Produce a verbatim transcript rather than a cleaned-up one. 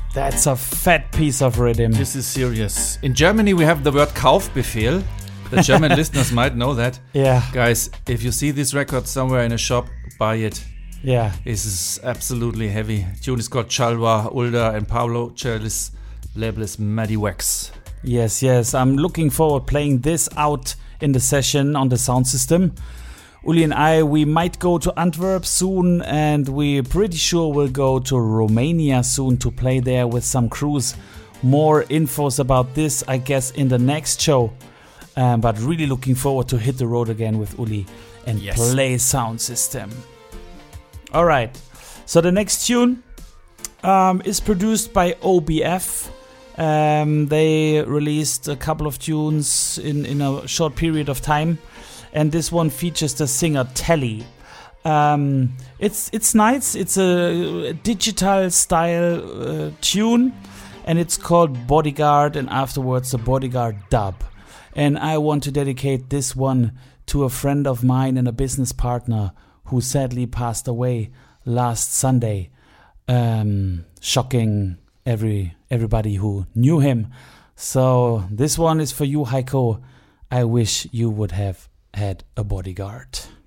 That's a fat piece of rhythm. This is serious. In Germany, we have the word Kaufbefehl. The German listeners might know that. Yeah. Guys, if you see this record somewhere in a shop, buy it. Yeah. This is absolutely heavy. The tune is called Chalwa, Ulda, and Pablo Celis. Label is Maddie Wax. Yes, yes. I'm looking forward playing this out in the session on the sound system. Uli and I, we might go to Antwerp soon, and we're pretty sure we'll go to Romania soon to play there with some crews. More infos about this, I guess, in the next show. Um, but really looking forward to hit the road again with Uli and yes. play sound system. All right. So the next tune um, is produced by O B F. Um, they released a couple of tunes in, in a short period of time. And this one features the singer Telly. Um, it's it's nice. It's a digital style uh, tune, and it's called Bodyguard, and afterwards the Bodyguard dub. And I want to dedicate this one to a friend of mine and a business partner who sadly passed away last Sunday. Um, shocking every everybody who knew him. So this one is for you, Heiko. I wish you would have had a bodyguard.